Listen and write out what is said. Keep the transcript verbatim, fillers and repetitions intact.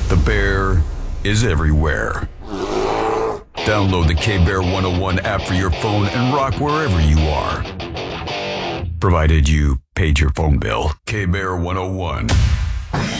The bear is everywhere. Download the K-Bear one oh one app for your phone and rock wherever you are. Provided you paid your phone bill. K-Bear one oh one.